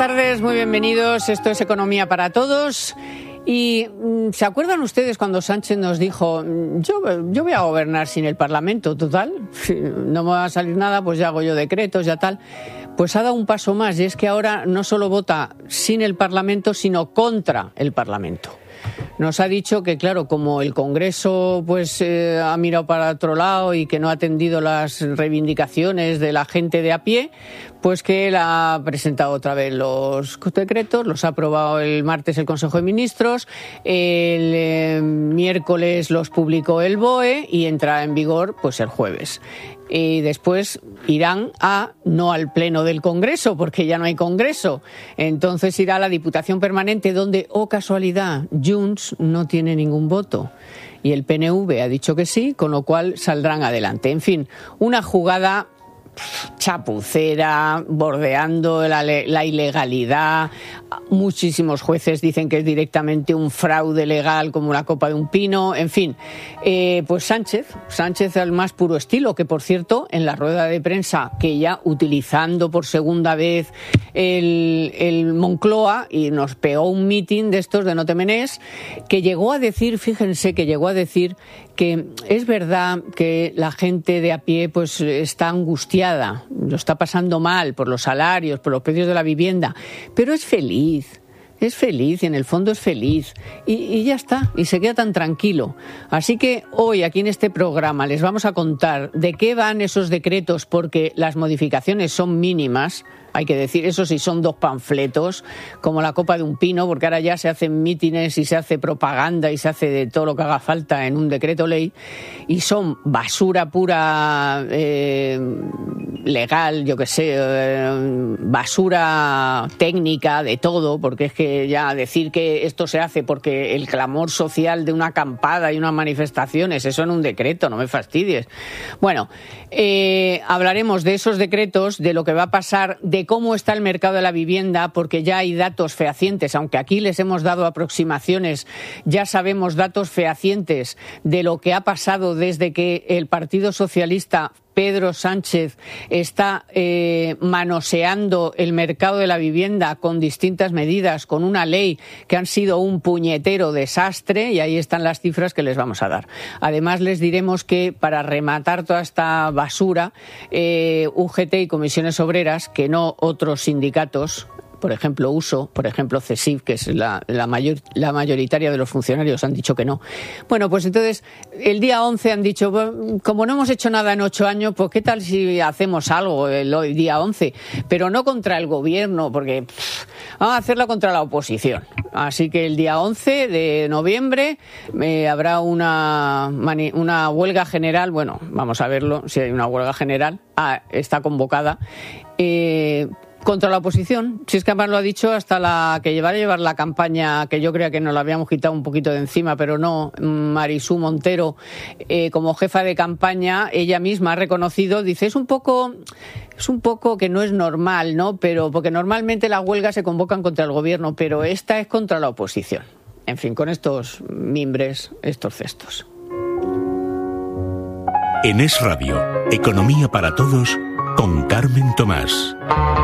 tardes, muy bienvenidos. Esto es Economía para Todos. Y ¿se acuerdan ustedes cuando Sánchez nos dijo yo voy a gobernar sin el Parlamento, total? Si no me va a salir nada, pues ya hago yo decretos, ya tal. Pues ha dado un paso más y es que ahora no solo vota sin el Parlamento, sino contra el Parlamento. Nos ha dicho que, claro, como el Congreso ha mirado para otro lado y que no ha atendido las reivindicaciones de la gente de a pie, pues que él ha presentado otra vez los decretos, los ha aprobado el martes el Consejo de Ministros, el miércoles los publicó el BOE y entra en vigor pues el jueves. Y después irán no al Pleno del Congreso, porque ya no hay Congreso. Entonces irá a la Diputación Permanente, donde, oh casualidad, Junts no tiene ningún voto. Y el PNV ha dicho que sí, con lo cual saldrán adelante. En fin, una jugada chapucera, bordeando la ilegalidad. Muchísimos jueces dicen que es directamente un fraude legal como la copa de un pino. En fin, pues Sánchez al más puro estilo, que por cierto en la rueda de prensa que ya utilizando por segunda vez el Moncloa, y nos pegó un mitin de estos de no te menes, que llegó a decir, fíjense, que es verdad que la gente de a pie pues está angustiada, lo está pasando mal por los salarios, por los precios de la vivienda, pero es feliz y en el fondo es feliz y ya está, y se queda tan tranquilo. Así que hoy aquí en este programa les vamos a contar de qué van esos decretos, porque las modificaciones son mínimas. Hay que decir, eso sí, son 2 panfletos, como la copa de un pino, porque ahora ya se hacen mítines y se hace propaganda y se hace de todo lo que haga falta en un decreto ley, y son basura pura legal, yo qué sé, basura técnica, de todo, porque es que ya decir que esto se hace porque el clamor social de una acampada y unas manifestaciones, eso en un decreto, no me fastidies. Bueno, hablaremos de esos decretos, de lo que va a pasar, de cómo está el mercado de la vivienda, porque ya hay datos fehacientes, aunque aquí les hemos dado aproximaciones, ya sabemos datos fehacientes de lo que ha pasado desde que el Partido Socialista, Pedro Sánchez, está manoseando el mercado de la vivienda con distintas medidas, con una ley que han sido un puñetero desastre, y ahí están las cifras que les vamos a dar. Además, les diremos que para rematar toda esta basura, UGT y Comisiones Obreras, que no otros sindicatos, por ejemplo USO, por ejemplo CESIF, que es la mayoritaria de los funcionarios, han dicho que no. Bueno, pues entonces el día 11 han dicho, como no hemos hecho nada en 8 años, pues qué tal si hacemos algo el día 11, pero no contra el gobierno, porque vamos a hacerlo contra la oposición. Así que el día 11 de noviembre habrá una huelga general. Bueno, vamos a verlo, si hay una huelga general. Está convocada. Contra la oposición, si es que además lo ha dicho hasta la que va a llevar la campaña, que yo creía que nos la habíamos quitado un poquito de encima, pero no, Marisú Montero, como jefa de campaña, ella misma ha reconocido, dice, es un poco que no es normal, ¿no? Pero porque normalmente las huelgas se convocan contra el gobierno, pero esta es contra la oposición. En fin, con estos mimbres, estos cestos. En Es Radio, Economía para Todos, con Carmen Tomás.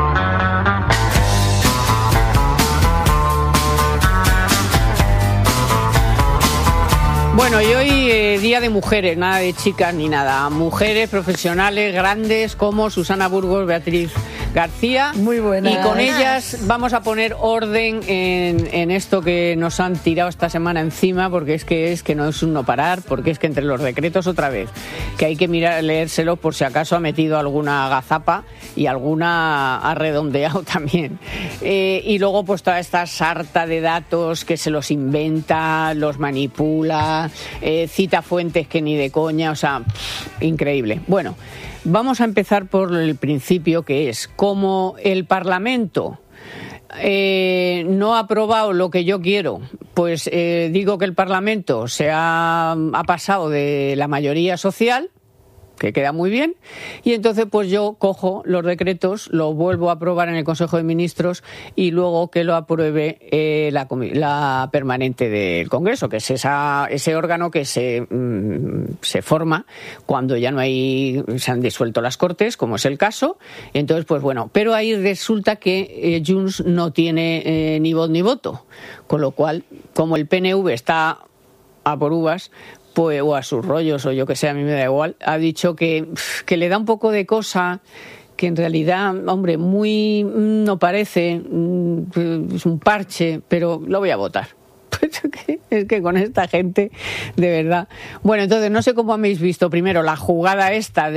Bueno, y hoy día de mujeres, nada de chicas ni nada. Mujeres profesionales grandes como Susana Burgos, Beatriz García. Muy buenas. Y con ellas vamos a poner orden en esto que nos han tirado esta semana encima, porque es que no es un no parar, porque es que entre los decretos otra vez, que hay que leérselo por si acaso ha metido alguna gazapa y alguna ha redondeado también. Y luego pues toda esta sarta de datos que se los inventa, los manipula, cita fuentes que ni de coña, o sea, increíble. Bueno, vamos a empezar por el principio, que es como el Parlamento no ha aprobado lo que yo quiero, pues digo que el Parlamento ha pasado de la mayoría social que queda muy bien, y entonces pues yo cojo los decretos, los vuelvo a aprobar en el Consejo de Ministros y luego que lo apruebe la permanente del Congreso, que es ese órgano que se forma cuando ya se han disuelto las Cortes, como es el caso. Entonces, pues bueno, pero ahí resulta que Junts no tiene ni voz ni voto, con lo cual, como el PNV está a por uvas, pues, o a sus rollos, o yo que sé, a mí me da igual, ha dicho que le da un poco de cosa, que en realidad, hombre, muy no parece, es un parche, pero lo voy a votar. Pues es que con esta gente, de verdad. Bueno, entonces, no sé cómo habéis visto primero la jugada esta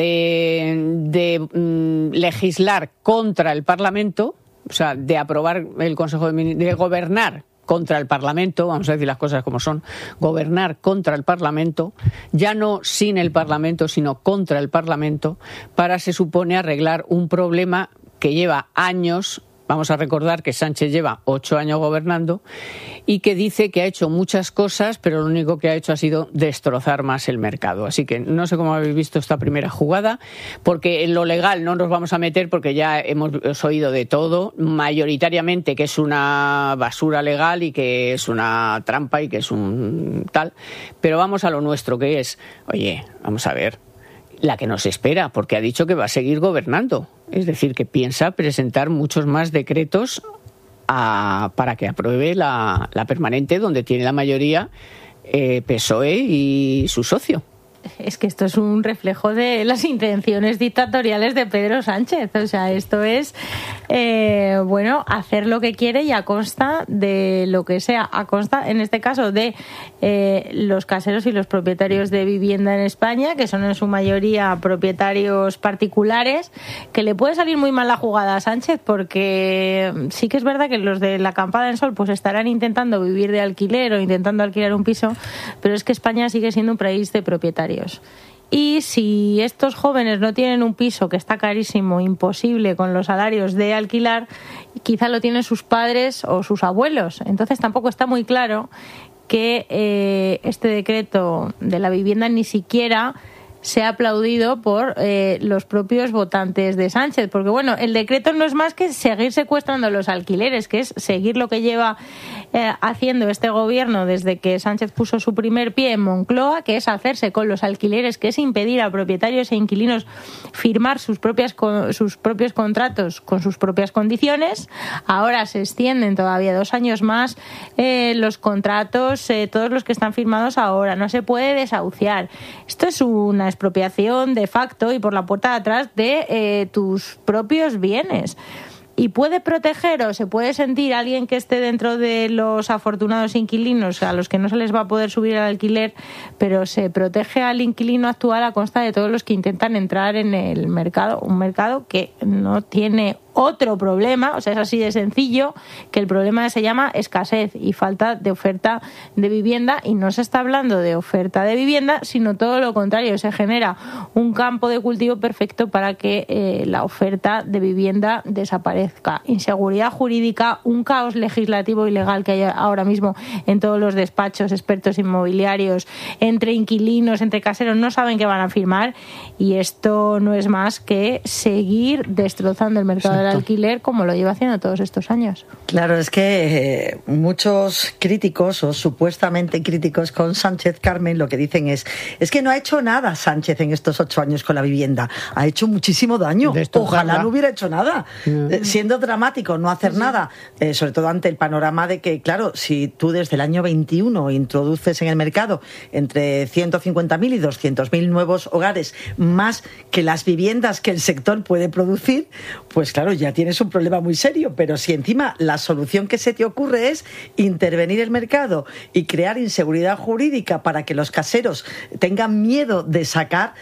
de legislar contra el Parlamento, o sea, de aprobar el Consejo de Ministros, de gobernar contra el Parlamento, vamos a decir las cosas como son, gobernar contra el Parlamento, ya no sin el Parlamento, sino contra el Parlamento, para, se supone, arreglar un problema que lleva años. Vamos a recordar que Sánchez lleva 8 años gobernando y que dice que ha hecho muchas cosas, pero lo único que ha hecho ha sido destrozar más el mercado. Así que no sé cómo habéis visto esta primera jugada, porque en lo legal no nos vamos a meter porque ya hemos oído de todo, mayoritariamente que es una basura legal y que es una trampa y que es un tal. Pero vamos a lo nuestro, que es, oye, vamos a ver, la que nos espera, porque ha dicho que va a seguir gobernando. Es decir, que piensa presentar muchos más decretos para que apruebe la permanente, donde tiene la mayoría PSOE y su socio. Es que esto es un reflejo de las intenciones dictatoriales de Pedro Sánchez. O sea, esto es, hacer lo que quiere y a costa de lo que sea. A costa, en este caso, de los caseros y los propietarios de vivienda en España, que son en su mayoría propietarios particulares, que le puede salir muy mal la jugada a Sánchez, porque sí que es verdad que los de la acampada en Sol pues estarán intentando vivir de alquiler o intentando alquilar un piso, pero es que España sigue siendo un país de propietarios. Y si estos jóvenes no tienen un piso, que está carísimo, imposible con los salarios de alquilar, quizá lo tienen sus padres o sus abuelos. Entonces tampoco está muy claro que este decreto de la vivienda ni siquiera se ha aplaudido por los propios votantes de Sánchez, porque bueno, el decreto no es más que seguir secuestrando los alquileres, que es seguir lo que lleva haciendo este gobierno desde que Sánchez puso su primer pie en Moncloa, que es hacerse con los alquileres, que es impedir a propietarios e inquilinos firmar sus propios contratos con sus propias condiciones. Ahora se extienden todavía 2 años más los contratos, todos los que están firmados ahora. No se puede desahuciar. Esto es una expropiación de facto y por la puerta de atrás de tus propios bienes. Y puede proteger, o se puede sentir alguien que esté dentro de los afortunados inquilinos a los que no se les va a poder subir el alquiler, pero se protege al inquilino actual a costa de todos los que intentan entrar en el mercado, un mercado que no tiene otro problema, o sea, es así de sencillo, que el problema se llama escasez y falta de oferta de vivienda, y no se está hablando de oferta de vivienda, sino todo lo contrario, se genera un campo de cultivo perfecto para que la oferta de vivienda desaparezca. Inseguridad jurídica, un caos legislativo y legal que hay ahora mismo en todos los despachos, expertos inmobiliarios, entre inquilinos, entre caseros, no saben qué van a firmar, y esto no es más que seguir destrozando el mercado del alquiler como lo lleva haciendo todos estos años. Claro, es que muchos críticos o supuestamente críticos con Sánchez, Carmen, lo que dicen es que no ha hecho nada Sánchez en estos 8 años con la vivienda. Ha hecho muchísimo daño. Ojalá no hubiera hecho nada. Siendo dramático no hacer nada, sobre todo ante el panorama de que, claro, si tú desde el año 21 introduces en el mercado entre 150.000 y 200.000 nuevos hogares, más que las viviendas que el sector puede producir, pues claro, ya tienes un problema muy serio. Pero si encima la solución que se te ocurre es intervenir el mercado y crear inseguridad jurídica para que los caseros tengan miedo de sacar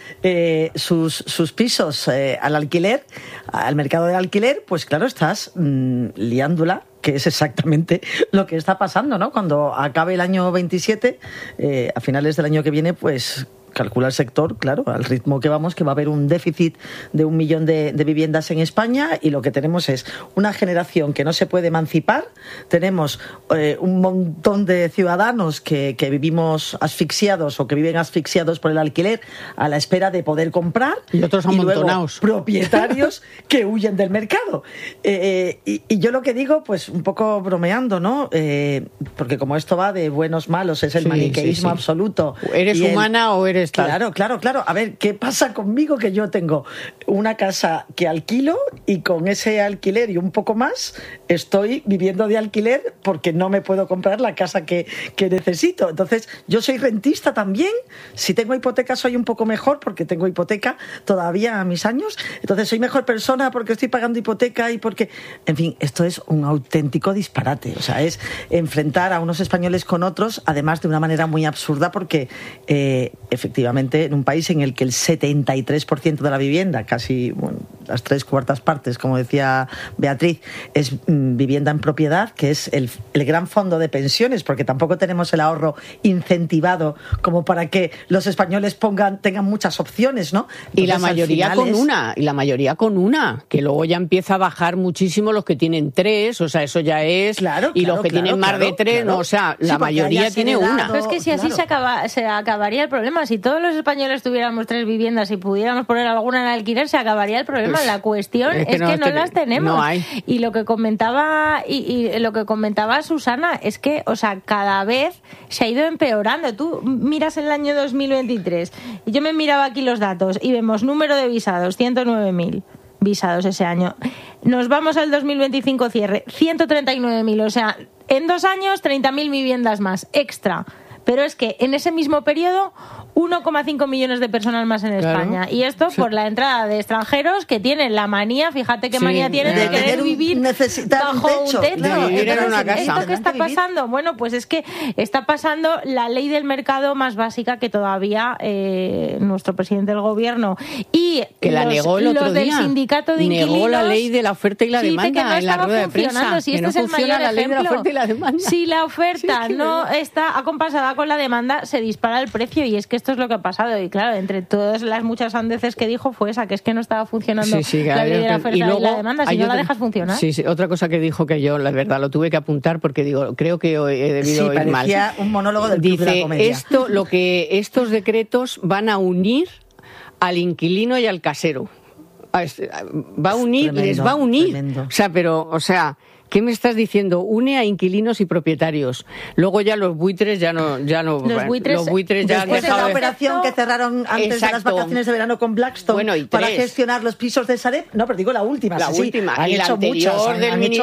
sus pisos al alquiler, al mercado del alquiler, pues claro, estás liándola, que es exactamente lo que está pasando, ¿no? Cuando acabe el año 27, a finales del año que viene, pues calcula el sector, claro, al ritmo que vamos, que va a haber un déficit de 1 millón de viviendas en España, y lo que tenemos es una generación que no se puede emancipar, tenemos un montón de ciudadanos que vivimos asfixiados o que viven asfixiados por el alquiler a la espera de poder comprar, y otros amontonados, y luego propietarios que huyen del mercado. Y yo lo que digo, pues un poco bromeando, ¿no? Porque como esto va de buenos, malos, es el maniqueísmo absoluto. ¿Eres humana o eres tal? Claro. A ver, ¿qué pasa conmigo? Que yo tengo una casa que alquilo, y con ese alquiler y un poco más estoy viviendo de alquiler porque no me puedo comprar la casa que necesito. Entonces, yo soy rentista también. Si tengo hipoteca soy un poco mejor porque tengo hipoteca todavía a mis años. Entonces, soy mejor persona porque estoy pagando hipoteca y porque... En fin, esto es un auténtico disparate. O sea, es enfrentar a unos españoles con otros, además de una manera muy absurda, porque efectivamente en un país en el que el 73% de la vivienda, casi las 3/4 partes, como decía Beatriz, es vivienda en propiedad, que es el gran fondo de pensiones, porque tampoco tenemos el ahorro incentivado como para que los españoles tengan muchas opciones, ¿no? Entonces, y la mayoría con una, que luego ya empieza a bajar muchísimo los que tienen 3, o sea, eso ya es, y los que tienen más de 3, no, o sea, la mayoría tiene una. Pero es que si así se acabaría el problema. Si todos los españoles tuviéramos 3 viviendas y pudiéramos poner alguna en alquiler, se acabaría el problema. Pues, la cuestión es que no las tenemos. No hay. Y lo que comentaba Susana es que, o sea, cada vez se ha ido empeorando. Tú miras el año 2023 y yo me miraba aquí los datos y vemos número de visados, 109.000 visados ese año. Nos vamos al 2025 cierre, 139.000, o sea, en 2 años 30.000 viviendas más extra. Pero es que en ese mismo periodo 1,5 millones de personas más en España. Y esto por la entrada de extranjeros que tienen la manía, fíjate qué manía tienen de querer vivir bajo un techo. De vivir en una casa. ¿Esto qué está pasando? Bueno, pues es que está pasando la ley del mercado más básica que todavía nuestro presidente del gobierno y que la negó el otro del día. sindicato de inquilinos. Negó la ley de la oferta y la demanda no en la rueda de prensa. Si este es el mayor la ley de la ejemplo. oferta y la demanda. Si la oferta no está acompasada con la demanda, se dispara el precio, y es que esto es lo que ha pasado. Y claro, entre todas las muchas sandeces que dijo fue esa, que es que no estaba funcionando la ley de la oferta y la demanda, si no la dejas funcionar. Sí, otra cosa que dijo, que yo, la verdad, lo tuve que apuntar porque digo, creo que he debido oír mal. Parecía un monólogo del Club de la Comedia. Estos decretos van a unir al inquilino y al casero. Va a unir, Tremendo, les va a unir. Tremendo. O sea, ¿qué me estás diciendo? Une a inquilinos y propietarios. Luego ya los buitres ya no. Los buitres ya después de la operación que cerraron antes de las vacaciones de verano con Blackstone para gestionar los pisos de Sareb. No, pero digo la última. La última. Y la anterior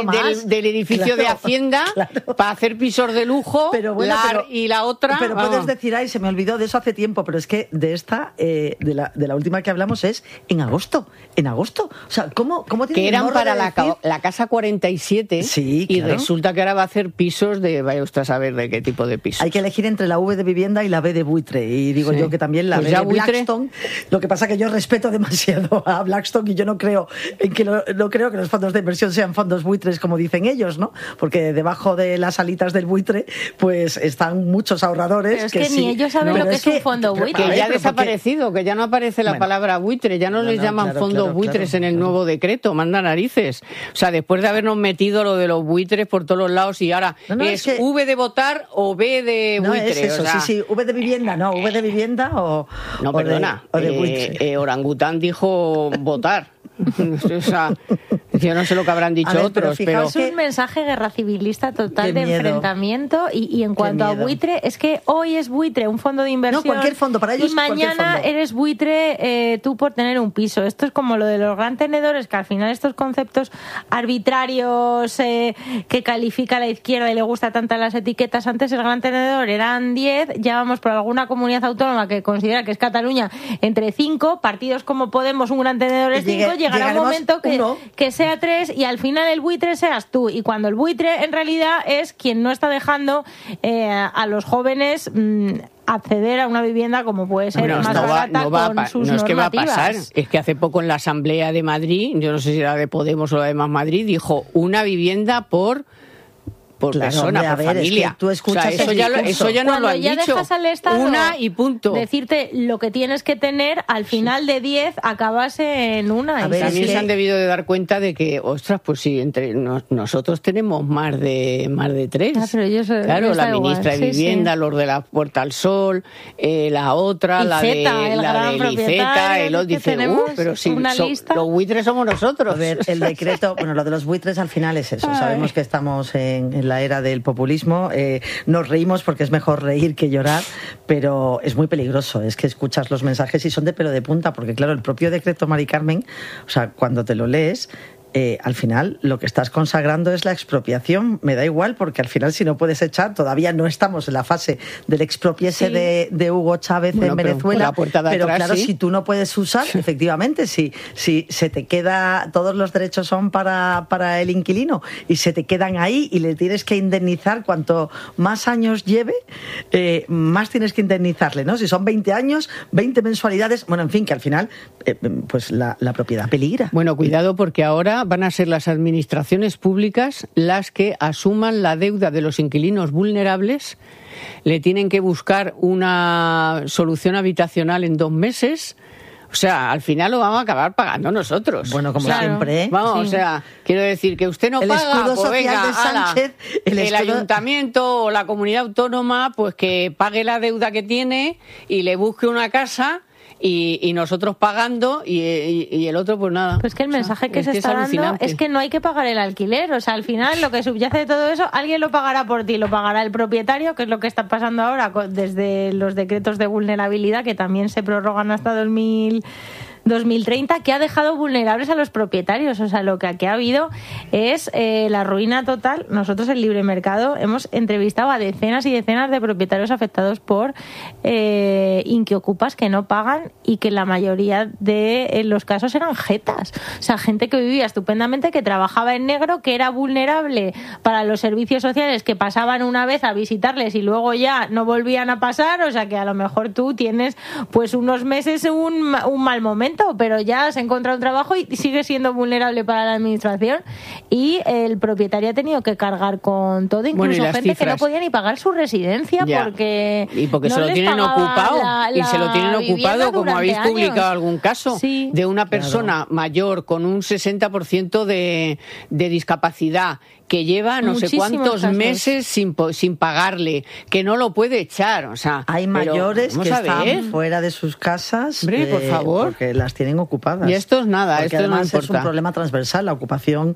del edificio de Hacienda para hacer pisos de lujo. Pero bueno, y la otra. Pero puedes decir, ay, se me olvidó de eso hace tiempo. Pero es que de esta, de la última que hablamos es en agosto. O sea, ¿cómo tiene que eran para la casa 47? Sí, y claro. resulta que ahora va a hacer pisos de, vaya usted a saber de qué tipo de pisos. Hay que elegir entre la V de vivienda y la B de buitre, y digo yo que también la B de Blackstone. Lo que pasa que yo respeto demasiado a Blackstone y yo no creo que los fondos de inversión sean fondos buitres como dicen ellos, ¿no? Porque debajo de las alitas del buitre pues están muchos ahorradores. Pero es que ni ellos saben lo que es un fondo buitre. Que ya ha desaparecido, que ya no aparece la palabra buitre, ya no les llaman fondos buitres en el nuevo decreto, manda narices. O sea, después de habernos metido lo de los buitres por todos los lados y ahora es que V de votar o B de buitre. No es eso, o sea, sí, V de vivienda, V de vivienda o... No, perdona, o de buitre. Orangután dijo votar. O sea, yo no sé lo que habrán dicho otros, pero es un mensaje guerra civilista total de enfrentamiento y en cuanto a buitre, es que hoy es buitre un fondo de inversión. No, cualquier fondo, para ellos y mañana eres buitre tú por tener un piso. Esto es como lo de los gran tenedores, que al final estos conceptos arbitrarios que califica la izquierda y le gusta tantas las etiquetas. Antes el gran tenedor eran 10, ya vamos por alguna comunidad autónoma que considera que es Cataluña entre 5, partidos como Podemos, un gran tenedor es 5, llegará un momento que sea 3 y al final el buitre seas tú, y cuando el buitre en realidad es quien no está dejando a los jóvenes acceder a una vivienda como puede ser más barata con sus normativas. No es que va a pasar, es que hace poco en la Asamblea de Madrid, yo no sé si era de Podemos o la de Más Madrid, dijo una vivienda por persona, hombre, por familia. Es que tú escuchas, o sea, eso ya no lo han ya dicho. Dejas al Estado una y punto. Decirte lo que tienes que tener, al final de 10 acabas en una. A ver, también se han debido de dar cuenta de que, ostras, pues sí, entre nosotros tenemos más de 3. Pero ellos, claro, la ministra igual. de Vivienda, los de la Puerta al Sol, la otra, la de Iceta, el otro dice, pero si los buitres somos nosotros. A ver, el decreto, bueno, lo de los buitres al final es eso. Sabemos que estamos en la era del populismo. Nos reímos porque es mejor reír que llorar, pero es muy peligroso. Es que escuchas los mensajes y son de pelo de punta, porque claro, el propio decreto, Mari Carmen, o sea, cuando te lo lees, al final lo que estás consagrando es la expropiación. Me da igual, porque al final si no puedes echar, todavía no estamos en la fase del expropiese de Hugo Chávez en Venezuela, pero claro, si tú no puedes usar, efectivamente, si se te queda, todos los derechos son para el inquilino y se te quedan ahí y le tienes que indemnizar, cuanto más años lleve, más tienes que indemnizarle, ¿no? Si son 20 años, 20 mensualidades, bueno, en fin, que al final pues la propiedad peligra. Bueno, cuidado, porque ahora van a ser las administraciones públicas las que asuman la deuda de los inquilinos vulnerables, le tienen que buscar una solución habitacional en 2 meses. O sea, al final lo vamos a acabar pagando nosotros. Bueno, como siempre. Vamos, o sea, quiero decir que usted no paga, pues venga, de Sánchez, el ayuntamiento o la comunidad autónoma, pues que pague la deuda que tiene y le busque una casa. Y nosotros pagando y el otro pues nada. Pues que el mensaje que se está dando es que no hay que pagar el alquiler. O sea, al final lo que subyace de todo eso, alguien lo pagará por ti, lo pagará el propietario, que es lo que está pasando ahora desde los decretos de vulnerabilidad, que también se prorrogan hasta 2030, que ha dejado vulnerables a los propietarios. O sea, lo que aquí ha habido es la ruina total. Nosotros en Libre Mercado hemos entrevistado a decenas y decenas de propietarios afectados por inquiocupas que no pagan y que la mayoría de los casos eran jetas. O sea, gente que vivía estupendamente, que trabajaba en negro, que era vulnerable para los servicios sociales, que pasaban una vez a visitarles y luego ya no volvían a pasar. O sea, que a lo mejor tú tienes pues unos meses un mal momento, pero ya has encontrado un trabajo y sigue siendo vulnerable para la administración, y el propietario ha tenido que cargar con todo, incluso gente cifras que no podía ni pagar su residencia porque no se lo tienen ocupado y se lo tienen ocupado, como habéis publicado algún caso de una persona mayor con un 60% de discapacidad, que lleva no sé cuántos meses sin pagarle, que no lo puede echar. O sea, hay mayores que están fuera de sus casas, por favor, porque las tienen ocupadas. Y esto es nada, porque esto además no importa. Es un problema transversal. La ocupación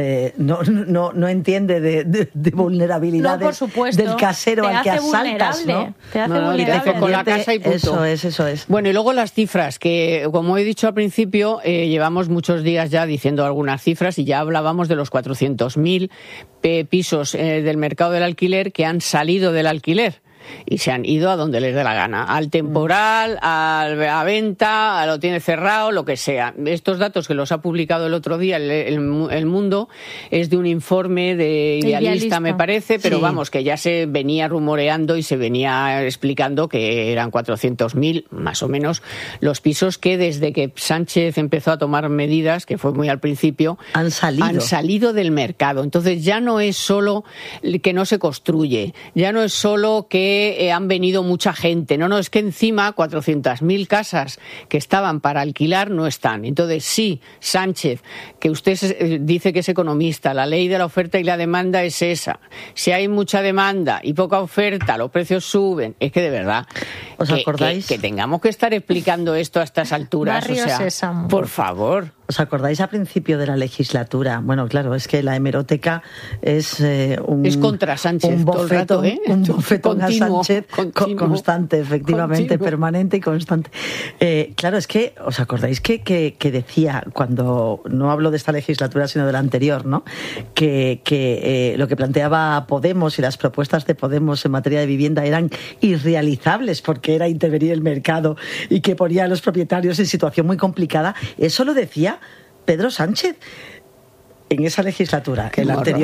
no entiende de vulnerabilidades, por supuesto, del casero al que asaltas, ¿no? Te hace vulnerable. Con la casa y punto. Eso es. Bueno, y luego las cifras, que como he dicho al principio, llevamos muchos días ya diciendo algunas cifras y ya hablábamos de los 400.000 pisos del mercado del alquiler que han salido del alquiler y se han ido a donde les dé la gana, al temporal, a venta, a lo tiene cerrado, lo que sea. Estos datos que los ha publicado el otro día el Mundo es de un informe de Idealista, me parece, pero vamos, que ya se venía rumoreando y se venía explicando que eran 400.000 más o menos los pisos que desde que Sánchez empezó a tomar medidas, que fue muy al principio, han salido del mercado. Entonces ya no es solo que no se construye, ya no es solo que han venido mucha gente. No, es que encima 400.000 casas que estaban para alquilar no están. Entonces, sí, Sánchez, que usted dice que es economista, la ley de la oferta y la demanda es esa. Si hay mucha demanda y poca oferta, los precios suben. Es que de verdad, ¿os acordáis? Que tengamos que estar explicando esto a estas alturas. Barrio Sésamo. Por favor. ¿Os acordáis a principio de la legislatura? Bueno, claro, es que la hemeroteca es es contra Sánchez un bofetón, todo el rato, un bofetón a Sánchez constante, efectivamente, permanente y constante. Claro, es que, ¿os acordáis que decía, cuando, no hablo de esta legislatura, sino de la anterior, ¿no? Que lo que planteaba Podemos y las propuestas de Podemos en materia de vivienda eran irrealizables porque era intervenir el mercado y que ponía a los propietarios en situación muy complicada? Eso lo decía Pedro Sánchez en esa legislatura, en la anterior.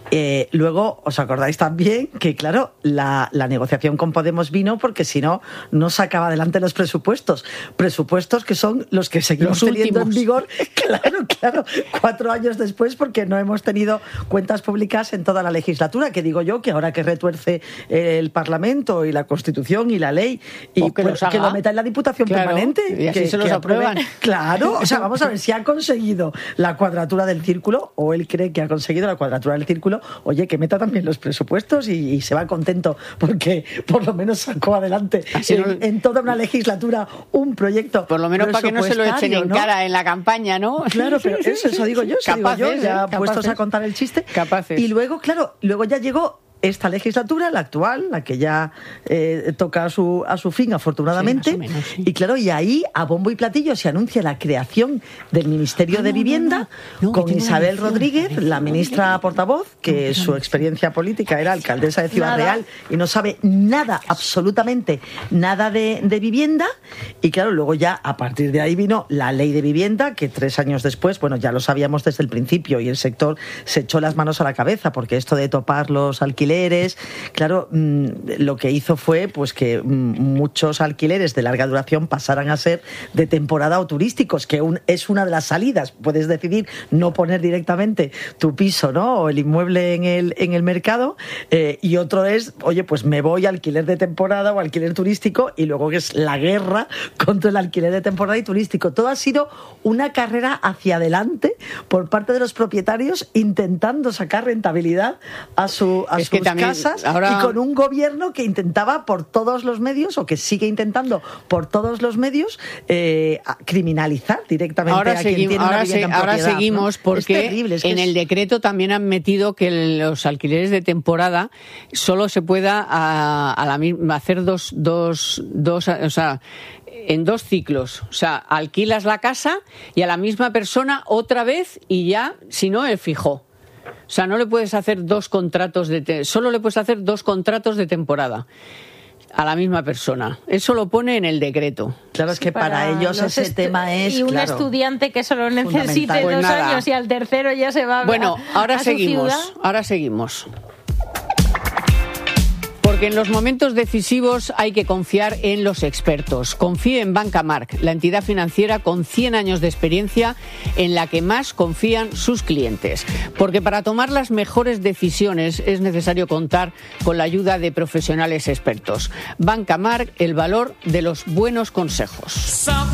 Luego, ¿os acordáis también que, claro, la negociación con Podemos vino porque si no, no sacaba adelante los presupuestos? Presupuestos que son los que seguimos teniendo en vigor, claro, 4 años después, porque no hemos tenido cuentas públicas en toda la legislatura, que digo yo que ahora que retuerce el Parlamento y la Constitución y la ley, y que lo meta en la Diputación permanente. Y así se los aprueban. Claro, o sea, vamos a ver si ha conseguido la cuadratura del círculo, o él cree que ha conseguido la cuadratura del círculo. Oye, que meta también los presupuestos y se va contento porque por lo menos sacó adelante en toda una legislatura un proyecto. Por lo menos para que no se lo echen en cara en la campaña, ¿no? Claro, pero eso digo yo, ya puestos a contar el chiste. Capaces. Y luego ya llegó esta legislatura, la actual, la que ya toca a su fin, afortunadamente. Sí, más o menos, sí. Y claro, y ahí, a bombo y platillo, se anuncia la creación del Ministerio de Vivienda con Isabel Rodríguez, la ministra portavoz, que su experiencia política era alcaldesa de Ciudad Real y no sabe nada, absolutamente nada de vivienda. Y claro, luego ya, a partir de ahí vino la ley de vivienda, que 3 años después, bueno, ya lo sabíamos desde el principio, y el sector se echó las manos a la cabeza, porque esto de topar los alquileres, claro, lo que hizo fue pues que muchos alquileres de larga duración pasaran a ser de temporada o turísticos, que es una de las salidas. Puedes decidir no poner directamente tu piso, ¿no?, o el inmueble en el mercado, y otro es, oye, pues me voy a alquiler de temporada o alquiler turístico, y luego que es la guerra contra el alquiler de temporada y turístico. Todo ha sido una carrera hacia adelante por parte de los propietarios, intentando sacar rentabilidad a sus casas, y con un gobierno que intentaba por todos los medios, o que sigue intentando por todos los medios, criminalizar directamente a quien tiene una vivienda en propiedad. Ahora seguimos, ¿no? Porque es terrible, en el decreto también han metido que los alquileres de temporada solo se pueda hacer en 2 ciclos. O sea, alquilas la casa y a la misma persona otra vez, y ya, si no, el fijo. O sea, no le puedes hacer 2 contratos solo le puedes hacer 2 contratos de temporada a la misma persona. Eso lo pone en el decrero. Claro, es que para ellos ese tema es, y un estudiante que solo necesite 2 años y al tercero ya se va ahora seguimos. Porque en los momentos decisivos hay que confiar en los expertos. Confíe en Banca March, la entidad financiera con 100 años de experiencia en la que más confían sus clientes. Porque para tomar las mejores decisiones es necesario contar con la ayuda de profesionales expertos. Banca March, el valor de los buenos consejos.